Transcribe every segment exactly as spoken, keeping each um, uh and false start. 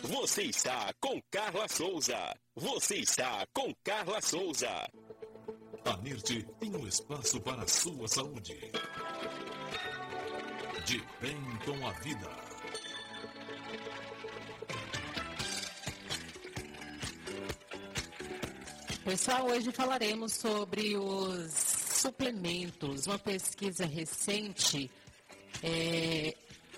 Você está com Carla Souza. Você está com Carla Souza. A Nirte tem um espaço para a sua saúde. De bem com a vida. Pessoal, hoje falaremos sobre os suplementos. Uma pesquisa recente é,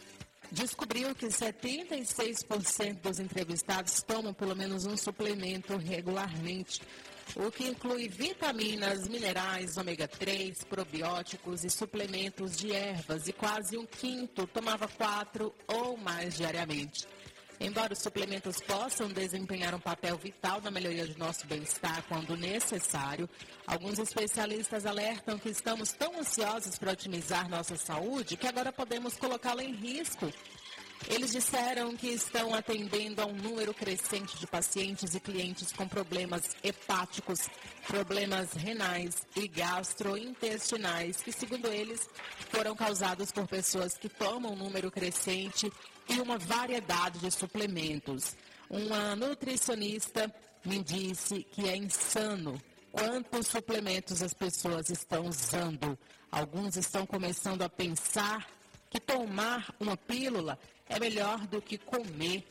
descobriu que setenta e seis por cento dos entrevistados tomam pelo menos um suplemento regularmente, o que inclui vitaminas, minerais, ômega três, probióticos e suplementos de ervas, e quase um quinto tomava quatro ou mais diariamente. Embora os suplementos possam desempenhar um papel vital na melhoria do nosso bem-estar quando necessário, alguns especialistas alertam que estamos tão ansiosos para otimizar nossa saúde que agora podemos colocá-la em risco. Eles disseram que estão atendendo a um número crescente de pacientes e clientes com problemas hepáticos, problemas renais e gastrointestinais, que, segundo eles, foram causados por pessoas que tomam um número crescente e uma variedade de suplementos. Uma nutricionista me disse que é insano quantos suplementos as pessoas estão usando. Alguns estão começando a pensar que tomar uma pílula é melhor do que comer.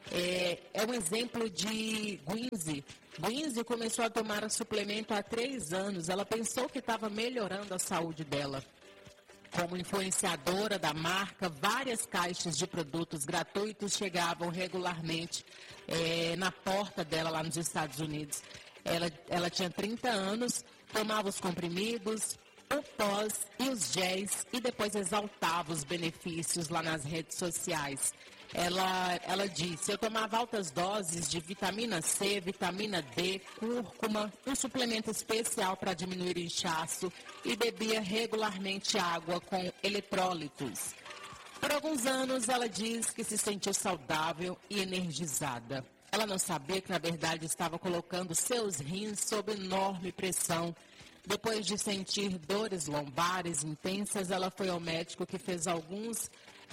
É, é um exemplo de Gwynzy. Gwynzy começou a tomar suplemento há três anos. Ela pensou que estava melhorando a saúde dela. Como influenciadora da marca, várias caixas de produtos gratuitos chegavam regularmente é, na porta dela lá nos Estados Unidos. Ela, ela tinha trinta anos, tomava os comprimidos, o pós e os géis e depois exaltava os benefícios lá nas redes sociais. Ela, ela disse, eu tomava altas doses de vitamina C, vitamina D, cúrcuma, um suplemento especial para diminuir o inchaço e bebia regularmente água com eletrólitos. Por alguns anos, ela diz que se sentiu saudável e energizada. Ela não sabia que, na verdade, estava colocando seus rins sob enorme pressão. Depois de sentir dores lombares intensas, ela foi ao médico que fez alguns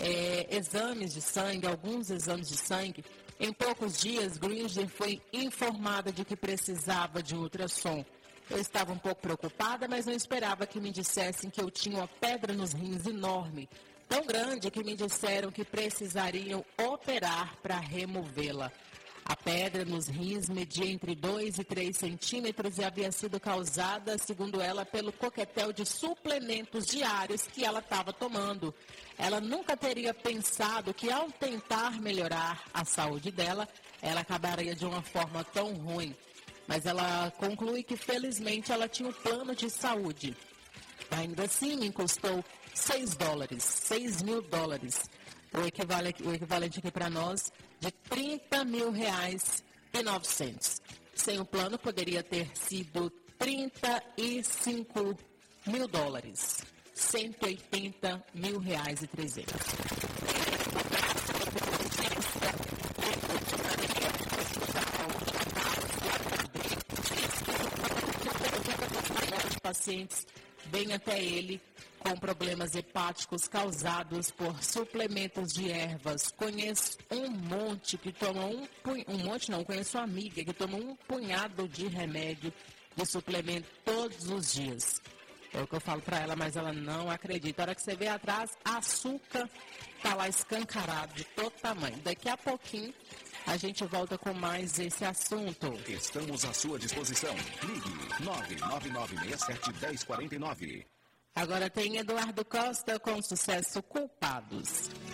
é, exames de sangue, alguns exames de sangue. Em poucos dias, Gwynzy foi informada de que precisava de um ultrassom. Eu estava um pouco preocupada, mas não esperava que me dissessem que eu tinha uma pedra nos rins enorme, tão grande que me disseram que precisariam operar para removê-la. A pedra nos rins media entre dois e três centímetros e havia sido causada, segundo ela, pelo coquetel de suplementos diários que ela estava tomando. Ela nunca teria pensado que, ao tentar melhorar a saúde dela, ela acabaria de uma forma tão ruim. Mas ela conclui que, felizmente, ela tinha um plano de saúde. Ainda assim, me custou seis dólares, seis mil dólares. O equivalente, o equivalente aqui para nós de trinta mil reais e novecentos. Sem o plano, poderia ter sido trinta e cinco mil dólares, cento e oitenta mil reais e trezentos. Pacientes vêm até ele com problemas hepáticos causados por suplementos de ervas. Conheço um monte que toma um punhado, um monte não, conheço uma amiga que toma um punhado de remédio, de suplemento todos os dias. É o que eu falo para ela, mas ela não acredita. A hora que você vê atrás, açúcar está lá escancarado de todo tamanho. Daqui a pouquinho a gente volta com mais esse assunto. Estamos à sua disposição. Ligue nove nove nove seis sete um zero quatro nove. Agora tem Eduardo Costa com sucesso Culpados.